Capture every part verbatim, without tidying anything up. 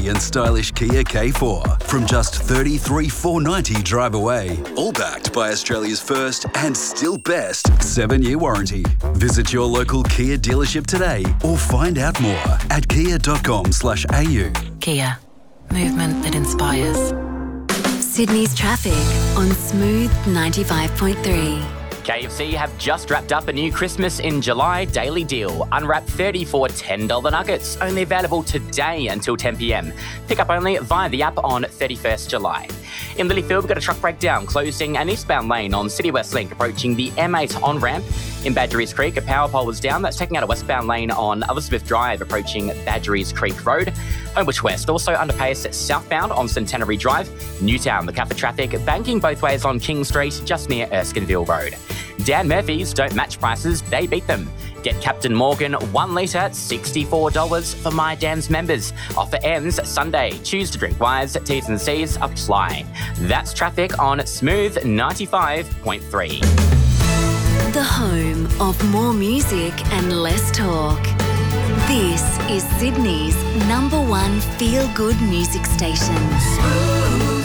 sporty and stylish Kia K four from just thirty-three thousand four hundred ninety dollars drive away. All backed by Australia's first and still best seven-year warranty. Visit your local Kia dealership today or find out more at kia dot com slash a u. Kia. Movement that inspires. Sydney's traffic on Smooth ninety-five point three. K F C have just wrapped up a new Christmas in July daily deal. Unwrap thirty-four ten dollars nuggets, only available today until ten p.m. Pick up only via the app on thirty-first July. In Lilyfield, we've got a truck breakdown closing an eastbound lane on City West Link approaching the M eight on-ramp. In Badgerys Creek, a power pole was down. That's taking out a westbound lane on Elizabeth Drive approaching Badgerys Creek Road. Homebush West, also underpass southbound on Centenary Drive. Newtown, the cut for traffic, banking both ways on King Street just near Erskineville Road. Dan Murphy's don't match prices, they beat them. Get Captain Morgan one litre at sixty-four dollars for My Dan's members. Offer ends Sunday. Choose to drink wise. T's and C's apply. That's traffic on Smooth ninety-five point three. The home of more music and less talk. This is Sydney's number one feel-good music station. Smooth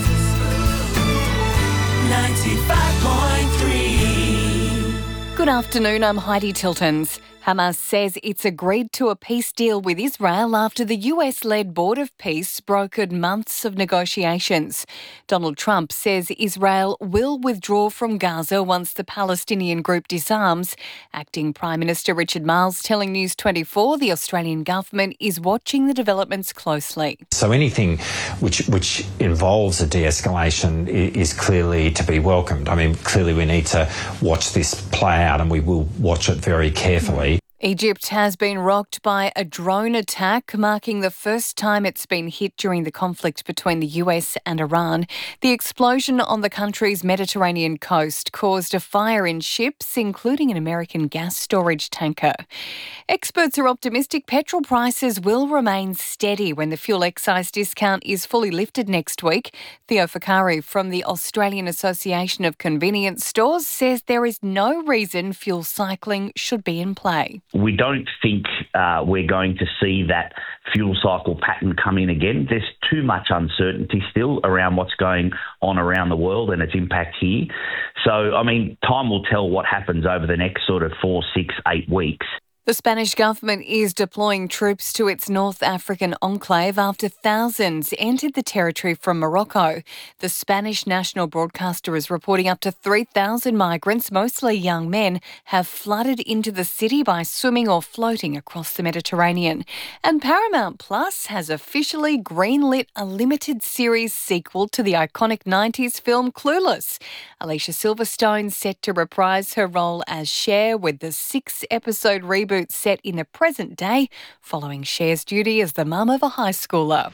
ninety-five point three. Good afternoon, I'm Heidi Tiltons. Hamas says it's agreed to a peace deal with Israel after the U S-led Board of Peace brokered months of negotiations. Donald Trump says Israel will withdraw from Gaza once the Palestinian group disarms. Acting Prime Minister Richard Marles telling News twenty-four the Australian government is watching the developments closely. So anything which which involves a de-escalation is clearly to be welcomed. I mean, clearly we need to watch this play out and we will watch it very carefully. Egypt has been rocked by a drone attack, marking the first time it's been hit during the conflict between the U S and Iran. The explosion on the country's Mediterranean coast caused a fire in ships, including an American gas storage tanker. Experts are optimistic petrol prices will remain steady when the fuel excise discount is fully lifted next week. Theo Fakari from the Australian Association of Convenience Stores says there is no reason fuel cycling should be in play. We don't think uh, we're going to see that fuel cycle pattern come in again. There's too much uncertainty still around what's going on around the world and its impact here. So, I mean, time will tell what happens over the next sort of four, six, eight weeks. The Spanish government is deploying troops to its North African enclave after thousands entered the territory from Morocco. The Spanish national broadcaster is reporting up to three thousand migrants, mostly young men, have flooded into the city by swimming or floating across the Mediterranean. And Paramount Plus has officially greenlit a limited series sequel to the iconic nineties film Clueless. Alicia Silverstone set to reprise her role as Cher with the six-episode reboot set in the present day, following Cher's duty as the mum of a high schooler.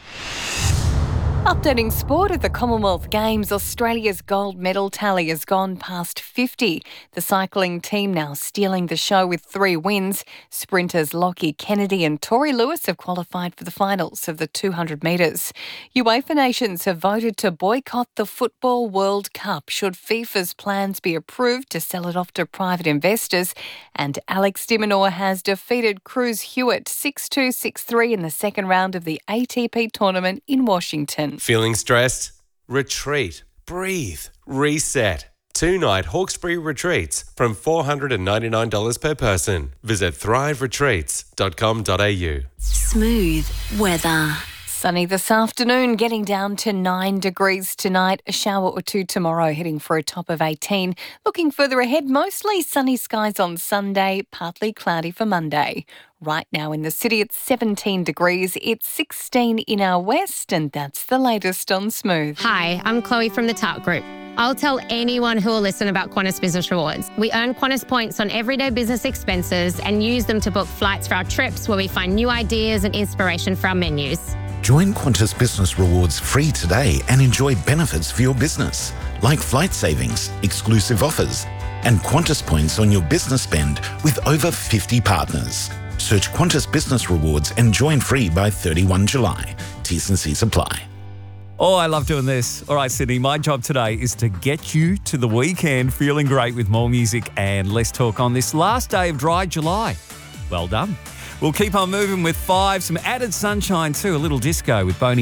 Updating sport at the Commonwealth Games, Australia's gold medal tally has gone past fifty. The cycling team now stealing the show with three wins. Sprinters Lockie Kennedy and Tori Lewis have qualified for the finals of the two hundred metres. UEFA nations have voted to boycott the Football World Cup should FIFA's plans be approved to sell it off to private investors. And Alex de Minaur has defeated Cruz Hewitt six two, six three in the second round of the A T P tournament in Washington. Feeling stressed? Retreat. Breathe. Reset. Two-night Hawkesbury retreats from four hundred ninety-nine dollars per person. Visit thrive retreats dot com dot a u. Smooth weather. Sunny this afternoon, getting down to nine degrees tonight. A shower or two tomorrow, heading for a top of eighteen. Looking further ahead, mostly sunny skies on Sunday, partly cloudy for Monday. Right now in the city, it's seventeen degrees. It's sixteen in our west, and that's the latest on Smooth. Hi, I'm Chloe from the Tart Group. I'll tell anyone who will listen about Qantas Business Rewards. We earn Qantas points on everyday business expenses and use them to book flights for our trips where we find new ideas and inspiration for our menus. Join Qantas Business Rewards free today and enjoy benefits for your business, like flight savings, exclusive offers, and Qantas points on your business spend with over fifty partners. Search Qantas Business Rewards and join free by thirty-first July. T's and C's apply. Oh, I love doing this. All right, Sydney, my job today is to get you to the weekend feeling great with more music and less talk on this last day of dry July. Well done. We'll keep on moving with five, some added sunshine too, a little disco with Boney.